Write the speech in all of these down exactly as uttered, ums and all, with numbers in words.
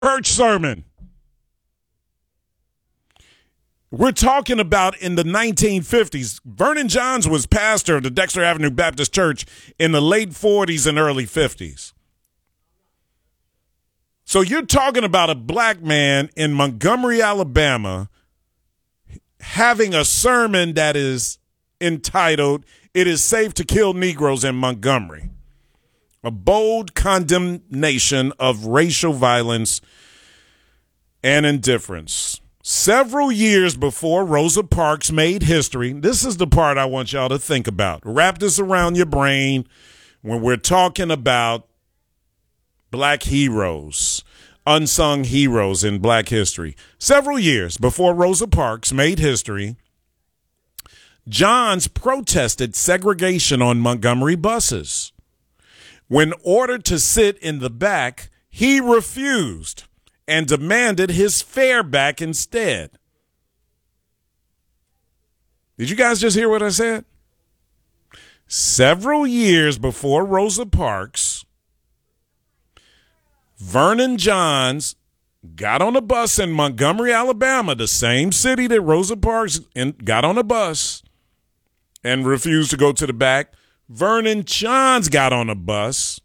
church sermon. We're talking about in the nineteen fifties. Vernon Johns was pastor of the Dexter Avenue Baptist Church in the late forties and early fifties. So you're talking about a black man in Montgomery, Alabama, having a sermon that is entitled, "It is Safe to Kill Negroes in Montgomery." A bold condemnation of racial violence and indifference. Several years before Rosa Parks made history, this is the part I want y'all to think about. Wrap this around your brain when we're talking about black heroes, unsung heroes in black history. Several years before Rosa Parks made history, Johns protested segregation on Montgomery buses. When ordered to sit in the back, he refused and demanded his fare back instead. Did you guys just hear what I said? Several years before Rosa Parks, Vernon Johns got on a bus in Montgomery, Alabama, the same city that Rosa Parks in, got on a bus and refused to go to the back. Vernon Johns got on a bus,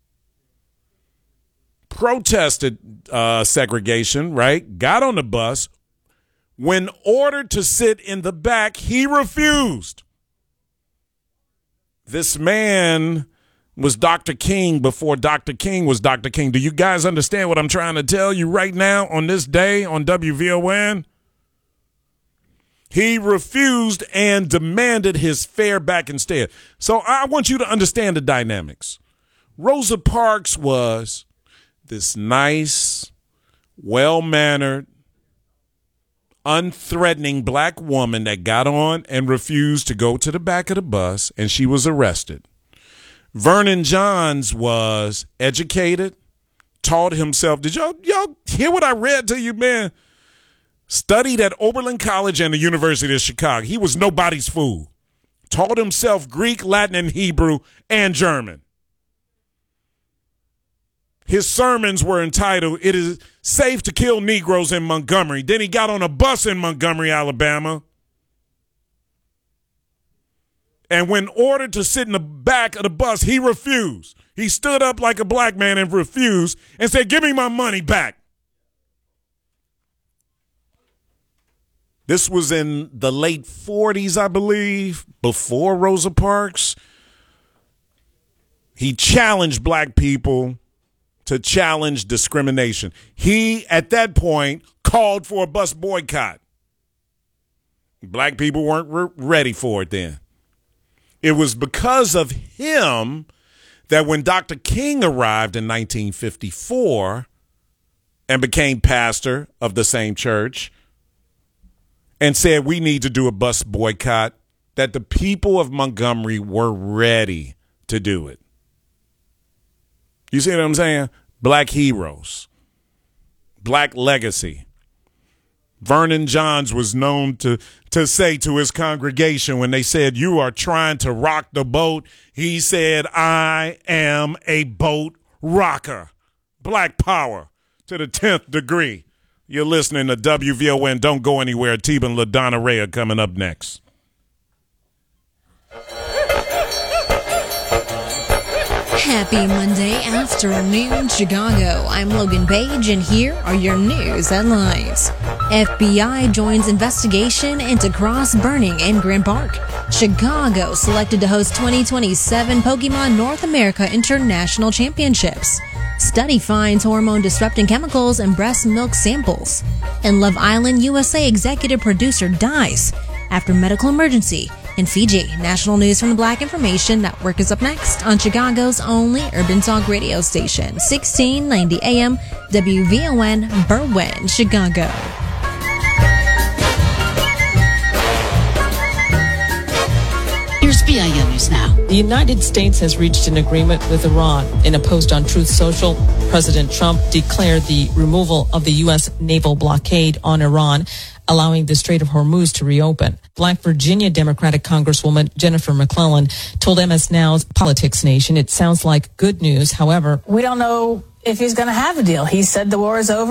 protested uh, segregation, right? Got on the bus. When ordered to sit in the back, he refused. This man was Doctor King before Doctor King was Doctor King. Do you guys understand what I'm trying to tell you right now on this day on W V O N? He refused and demanded his fare back instead. So I want you to understand the dynamics. Rosa Parks was this nice, well-mannered, unthreatening black woman that got on and refused to go to the back of the bus, and she was arrested. Vernon Johns was educated, taught himself. Did y'all, y'all hear what I read to you, man? Studied at Oberlin College and the University of Chicago. He was nobody's fool. Taught himself Greek, Latin, and Hebrew, and German. His sermons were entitled, "It is Safe to Kill Negroes in Montgomery." Then he got on a bus in Montgomery, Alabama. And when ordered to sit in the back of the bus, he refused. He stood up like a black man and refused and said, "Give me my money back." This was in the late forties, I believe, before Rosa Parks. He challenged black people to challenge discrimination. He, at that point, called for a bus boycott. Black people weren't re- ready for it then. It was because of him that when Doctor King arrived in nineteen fifty-four and became pastor of the same church and said we need to do a bus boycott, that the people of Montgomery were ready to do it. You see what I'm saying? Black heroes, black legacy. Vernon Johns was known to, to say to his congregation when they said, "You are trying to rock the boat," he said, "I am a boat rocker." Black power to the tenth degree. You're listening to W V O N. Don't go anywhere. Teba and LaDonna Ray are coming up next. Happy Monday afternoon, Chicago. I'm Logan Page, and here are your news headlines. F B I joins investigation into cross burning in Grant Park. Chicago selected to host twenty twenty-seven Pokemon North America International Championships. Study finds hormone-disrupting chemicals in breast milk samples. And Love Island, U S A executive producer dies after medical emergency in Fiji. National news from the Black Information Network is up next on Chicago's only urban talk radio station, sixteen ninety A M W V O N, Berwyn, Chicago. Here's B I N News Now. The United States has reached an agreement with Iran. In a post on Truth Social, President Trump declared the removal of the U S naval blockade on Iran, allowing the Strait of Hormuz to reopen. Black Virginia Democratic Congresswoman Jennifer McClellan told M S Now's Politics Nation it sounds like good news. However, we don't know if he's going to have a deal. He said the war is over.